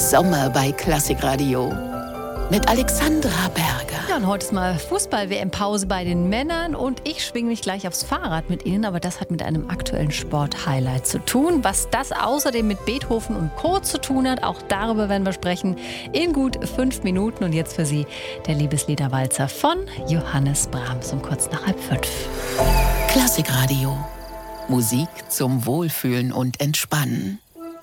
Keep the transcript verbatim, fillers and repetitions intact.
Sommer bei Klassikradio mit Alexandra Berger. Ja, und heute ist mal Fußball-W M-Pause bei den Männern und ich schwinge mich gleich aufs Fahrrad mit Ihnen, aber das hat mit einem aktuellen Sport-Highlight zu tun. Was das außerdem mit Beethoven und Co. zu tun hat, auch darüber werden wir sprechen in gut fünf Minuten. Und jetzt für Sie der Liebesliederwalzer von Johannes Brahms um kurz nach halb fünf. Klassikradio. Musik zum Wohlfühlen und Entspannen.